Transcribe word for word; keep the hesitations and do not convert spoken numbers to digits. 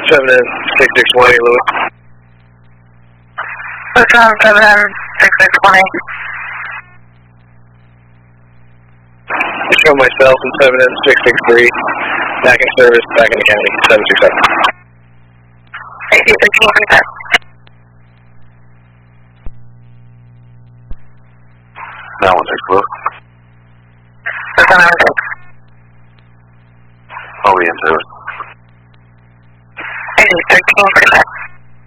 seven N six six one eight, Louis. Luzon seven N six six one eight. Show myself and seven N six six three. Back in service, back in the county, seven six seven. Thank you, sixteen percent. Now one six four. Luzon nine six. I'll be in service. Thank you, thirteen percent.